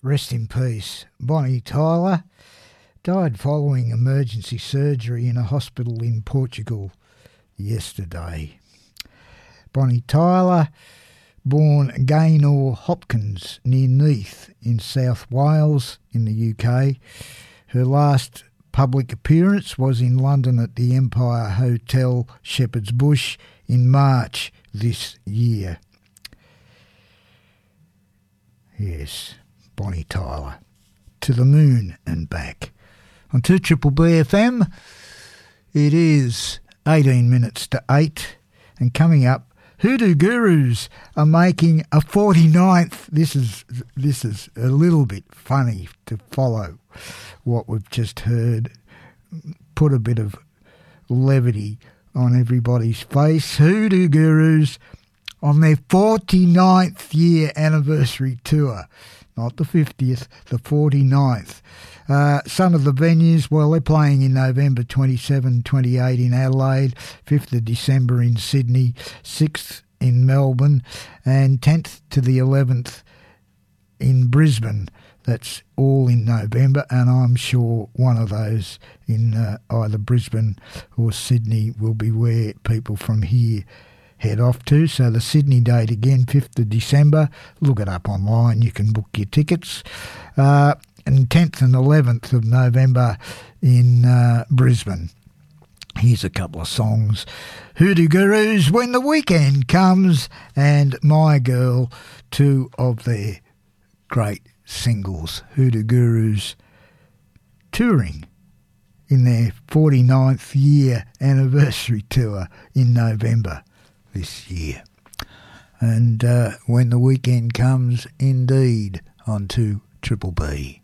Rest in peace. Bonnie Tyler died following emergency surgery in a hospital in Portugal yesterday. Bonnie Tyler, born Gaynor Hopkins near Neath in South Wales in the UK. Her last public appearance was in London at the Empire Hotel Shepherd's Bush in March this year. Yes, Bonnie Tyler. To the moon and back. On 2 Triple B FM, it is 18 minutes to 8, and coming up, Hoodoo Gurus are making a 49th. This is a little bit funny to follow what we've just heard. Put a bit of levity on everybody's face. Hoodoo Gurus on their 49th year anniversary tour. Not the 50th, the 49th. Some of the venues, well, they're playing in November 27, 28 in Adelaide, 5th of December in Sydney, 6th in Melbourne, and 10th to the 11th in Brisbane. That's all in November, and I'm sure one of those in either Brisbane or Sydney will be where people from here head off to. So the Sydney date again, 5th of December. Look it up online. You can book your tickets. And 10th and 11th of November in Brisbane. Here's a couple of songs. Hoodoo Gurus, When the Weekend Comes, and My Girl, two of their great singles. Hoodoo Gurus touring in their 49th year anniversary tour in November this year. And When the Weekend Comes, indeed, on 2 Triple B.